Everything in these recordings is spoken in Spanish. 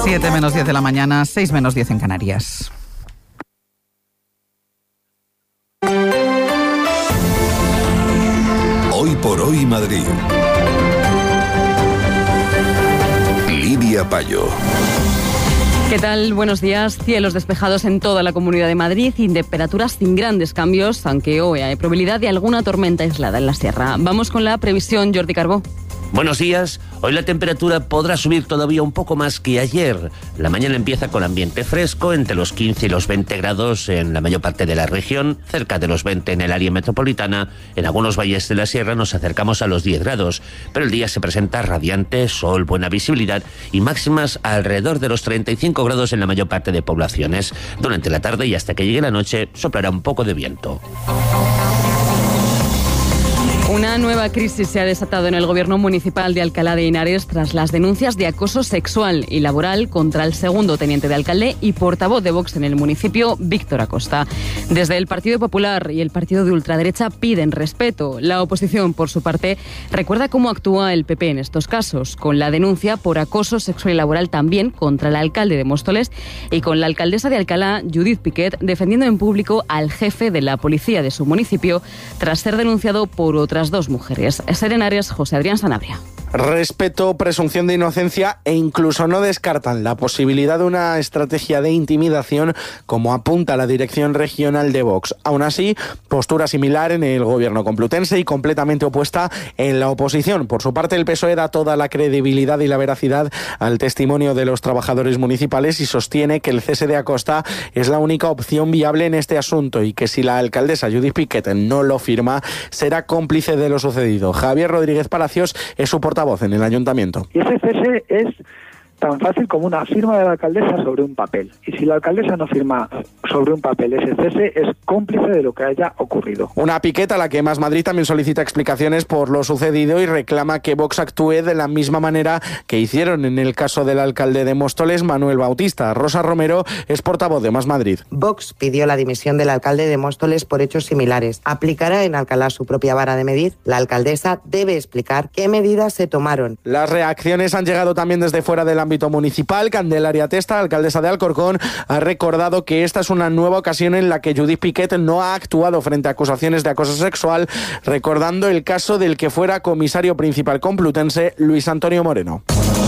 7 menos 10 de la mañana, 6 menos 10 en Canarias. Hoy por hoy Madrid. Lidia Payo. ¿Qué tal? Buenos días. Cielos despejados en toda la Comunidad de Madrid y temperaturas sin grandes cambios, aunque hoy hay probabilidad de alguna tormenta aislada en la sierra. Vamos con la previsión, Jordi Carbó. Buenos días. Hoy la temperatura podrá subir todavía un poco más que ayer. La mañana empieza con ambiente fresco, entre los 15 y los 20 grados en la mayor parte de la región, cerca de los 20 en el área metropolitana. En algunos valles de la sierra nos acercamos a los 10 grados, pero el día se presenta radiante, sol, buena visibilidad y máximas alrededor de los 35 grados en la mayor parte de poblaciones. Durante la tarde y hasta que llegue la noche soplará un poco de viento. Una nueva crisis se ha desatado en el gobierno municipal de Alcalá de Henares tras las denuncias de acoso sexual y laboral contra el segundo teniente de alcalde y portavoz de Vox en el municipio, Víctor Acosta. Desde el Partido Popular y el partido de ultraderecha piden respeto. La oposición, por su parte, recuerda cómo actúa el PP en estos casos, con la denuncia por acoso sexual y laboral también contra el alcalde de Móstoles y con la alcaldesa de Alcalá, Judith Piquet, defendiendo en público al jefe de la policía de su municipio tras ser denunciado por otras dos mujeres. Henares, José Adrián Sanabria. Respeto, presunción de inocencia e incluso no descartan la posibilidad de una estrategia de intimidación como apunta la dirección regional de Vox. Aún así, postura similar en el gobierno complutense y completamente opuesta en la oposición. Por su parte, el PSOE da toda la credibilidad y la veracidad al testimonio de los trabajadores municipales y sostiene que el cese de Acosta es la única opción viable en este asunto y que si la alcaldesa Judith Piquet no lo firma, será cómplice de lo sucedido. Javier Rodríguez Palacios es su portavoz en el ayuntamiento. Y ese cese es tan fácil como una firma de la alcaldesa sobre un papel. Y si la alcaldesa no firma sobre un papel ese cese, es cómplice de lo que haya ocurrido. Una piqueta a la que Más Madrid también solicita explicaciones por lo sucedido y reclama que Vox actúe de la misma manera que hicieron en el caso del alcalde de Móstoles, Manuel Bautista. Rosa Romero es portavoz de Más Madrid. Vox pidió la dimisión del alcalde de Móstoles por hechos similares. ¿Aplicará en Alcalá su propia vara de medir? La alcaldesa debe explicar qué medidas se tomaron. Las reacciones han llegado también desde fuera del ámbito municipal. Candelaria Testa, alcaldesa de Alcorcón, ha recordado que esta es una nueva ocasión en la que Judith Piquet no ha actuado frente a acusaciones de acoso sexual, recordando el caso del que fuera comisario principal complutense, Luis Antonio Moreno.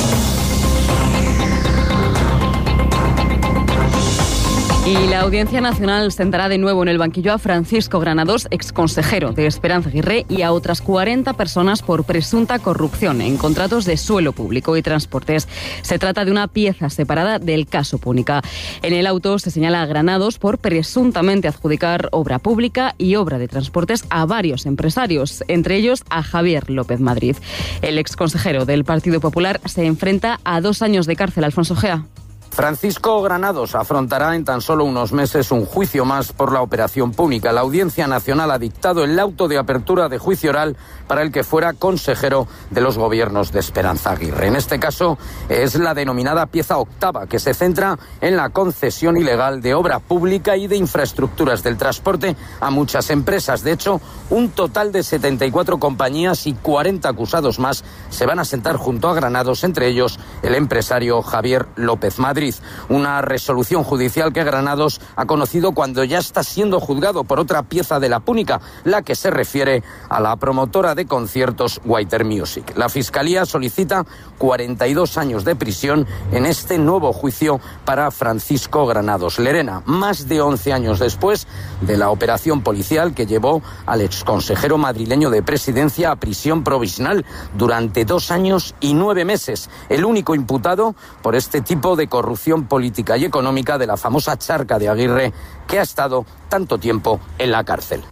Y la Audiencia Nacional sentará de nuevo en el banquillo a Francisco Granados, exconsejero de Esperanza Aguirre, y a otras 40 personas por presunta corrupción en contratos de suelo público y transportes. Se trata de una pieza separada del caso Púnica. En el auto se señala a Granados por presuntamente adjudicar obra pública y obra de transportes a varios empresarios, entre ellos a Javier López Madrid. El exconsejero del Partido Popular se enfrenta a 2 años de cárcel. Alfonso Gea. Francisco Granados afrontará en tan solo unos meses un juicio más por la operación Púnica. La Audiencia Nacional ha dictado el auto de apertura de juicio oral para el que fuera consejero de los gobiernos de Esperanza Aguirre. En este caso es la denominada pieza octava, que se centra en la concesión ilegal de obra pública y de infraestructuras del transporte a muchas empresas. De hecho, un total de 74 compañías y 40 acusados más se van a sentar junto a Granados, entre ellos el empresario Javier López Madrid. Una resolución judicial que Granados ha conocido cuando ya está siendo juzgado por otra pieza de la Púnica, la que se refiere a la promotora de conciertos Whiter Music. La Fiscalía solicita 42 años de prisión en este nuevo juicio para Francisco Granados Lerena, más de 11 años después de la operación policial que llevó al exconsejero madrileño de Presidencia a prisión provisional durante 2 años y 9 meses, el único imputado por este tipo de corrupción política y económica de la famosa charca de Aguirre, que ha estado tanto tiempo en la cárcel.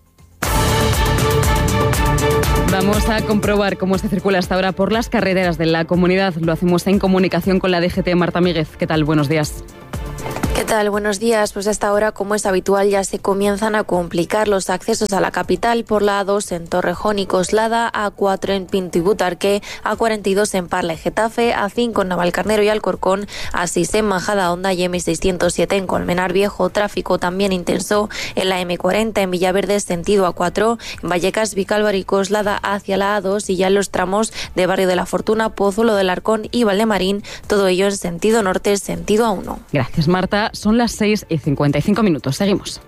Vamos a comprobar cómo se circula hasta ahora por las carreteras de la comunidad. Lo hacemos en comunicación con la DGT. Marta Míguez, ¿qué tal? Buenos días. ¿Qué tal? Buenos días. Pues hasta ahora, como es habitual, ya se comienzan a complicar los accesos a la capital por la A2 en Torrejón y Coslada, A4 en Pinto y Butarque, A42 en Parla y Getafe, A5 en Navalcarnero y Alcorcón, A6 en Majadahonda y M607 en Colmenar Viejo. Tráfico también intenso en la M40 en Villaverde sentido A4, en Vallecas, Vicálvaro y Coslada hacia la A2 y ya en los tramos de Barrio de la Fortuna, Pozuelo del Arcón y Valdemarín, todo ello en sentido norte, sentido A1. Gracias, Marta. Son las 6:55. Seguimos.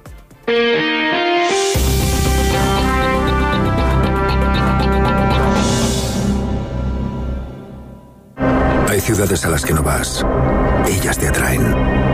Hay ciudades a las que no vas. Ellas te atraen.